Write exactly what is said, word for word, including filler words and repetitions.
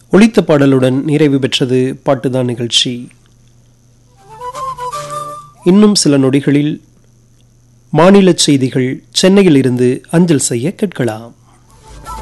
ஒலித்த பாடலுடன் நிறைவு பெற்றது பாட்டுதான் நிகழ்ச்சி. இன்னும் சில நொடிகளில் மாநில செய்திகள் சென்னையில் இருந்து அஞ்சல் செய்ய கேட்கலாம்.